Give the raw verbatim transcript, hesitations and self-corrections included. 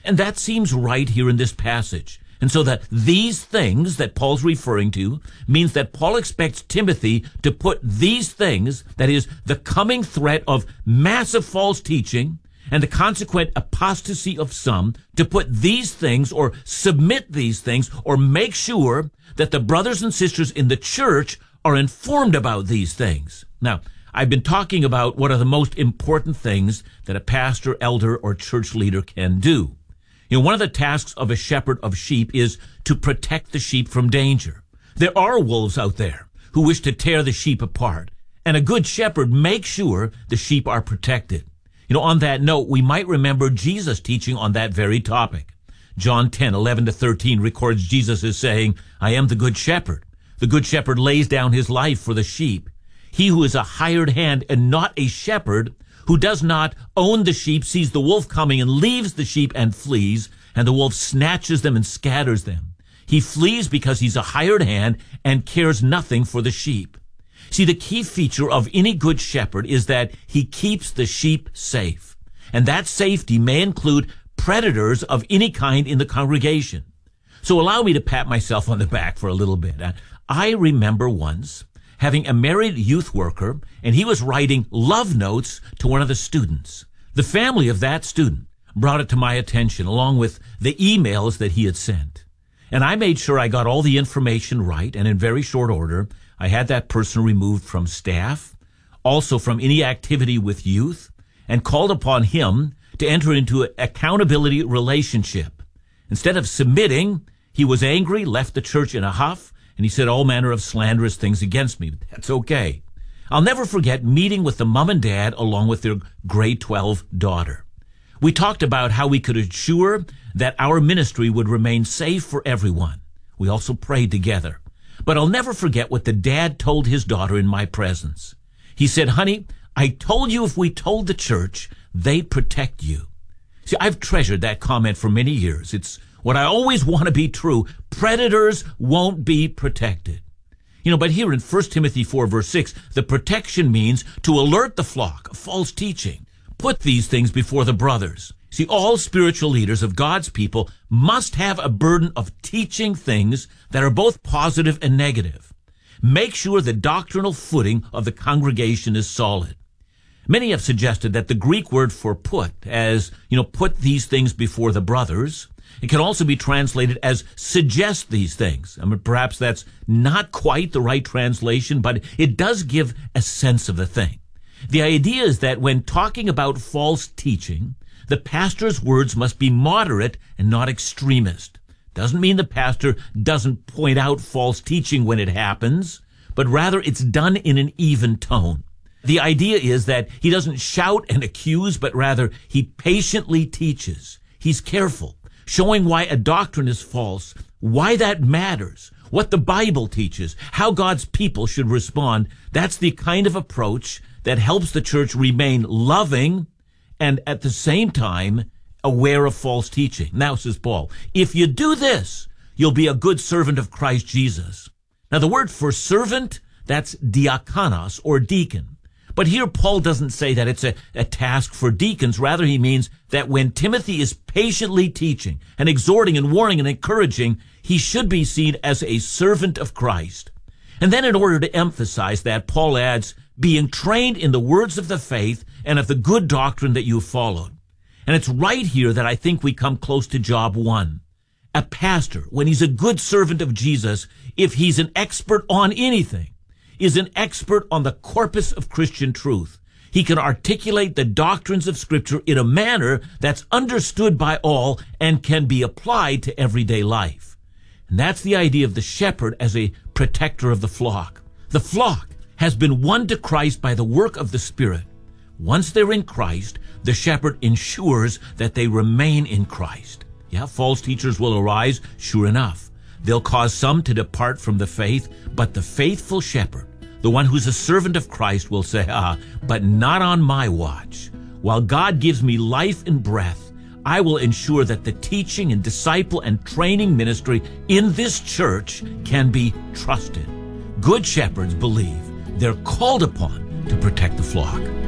And that seems right here in this passage. And so that these things that Paul's referring to means that Paul expects Timothy to put these things, that is, the coming threat of massive false teaching and the consequent apostasy of some, to put these things or submit these things or make sure that the brothers and sisters in the church are informed about these things. Now, I've been talking about what are the most important things that a pastor, elder, or church leader can do. You know, one of the tasks of a shepherd of sheep is to protect the sheep from danger. There are wolves out there who wish to tear the sheep apart, and a good shepherd makes sure the sheep are protected. You know, on that note, we might remember Jesus teaching on that very topic. John ten, eleven to thirteen records Jesus as saying, I am the good shepherd. The good shepherd lays down his life for the sheep. He who is a hired hand and not a shepherd, who does not own the sheep, sees the wolf coming and leaves the sheep and flees, and the wolf snatches them and scatters them. He flees because he's a hired hand and cares nothing for the sheep. See, the key feature of any good shepherd is that he keeps the sheep safe. And that safety may include predators of any kind in the congregation. So allow me to pat myself on the back for a little bit. I remember once having a married youth worker, and he was writing love notes to one of the students. The family of that student brought it to my attention, along with the emails that he had sent. And I made sure I got all the information right, and in very short order, I had that person removed from staff, also from any activity with youth, and called upon him to enter into an accountability relationship. Instead of submitting, he was angry, left the church in a huff, and he said all manner of slanderous things against me. But that's okay. I'll never forget meeting with the mom and dad along with their grade twelve daughter. We talked about how we could ensure that our ministry would remain safe for everyone. We also prayed together. But I'll never forget what the dad told his daughter in my presence. He said, honey, I told you if we told the church, they'd protect you. See, I've treasured that comment for many years. It's what I always want to be true. Predators won't be protected. You know, but here in First Timothy four, verse six, the protection means to alert the flock of false teaching. Put these things before the brothers. See, all spiritual leaders of God's people must have a burden of teaching things that are both positive and negative. Make sure the doctrinal footing of the congregation is solid. Many have suggested that the Greek word for put, as, you know, put these things before the brothers, it can also be translated as suggest these things. I mean, perhaps that's not quite the right translation, but it does give a sense of the thing. The idea is that when talking about false teaching, the pastor's words must be moderate and not extremist. Doesn't mean the pastor doesn't point out false teaching when it happens, but rather it's done in an even tone. The idea is that he doesn't shout and accuse, but rather he patiently teaches. He's careful, showing why a doctrine is false, why that matters, what the Bible teaches, how God's people should respond. That's the kind of approach that helps the church remain loving and at the same time aware of false teaching. Now, says Paul, if you do this, you'll be a good servant of Christ Jesus. Now, the word for servant, that's diakonos, or deacon. But here Paul doesn't say that it's a, a task for deacons. Rather, he means that when Timothy is patiently teaching and exhorting and warning and encouraging, he should be seen as a servant of Christ. And then in order to emphasize that, Paul adds, being trained in the words of the faith and of the good doctrine that you've followed. And it's right here that I think we come close to job one. A pastor, when he's a good servant of Jesus, if he's an expert on anything, is an expert on the corpus of Christian truth. He can articulate the doctrines of Scripture in a manner that's understood by all and can be applied to everyday life. And that's the idea of the shepherd as a protector of the flock. The flock has been won to Christ by the work of the Spirit. Once they're in Christ, the shepherd ensures that they remain in Christ. Yeah, false teachers will arise, sure enough. They'll cause some to depart from the faith, but the faithful shepherd, the one who's a servant of Christ, will say, ah, but not on my watch. While God gives me life and breath, I will ensure that the teaching and disciple and training ministry in this church can be trusted. Good shepherds believe they're called upon to protect the flock.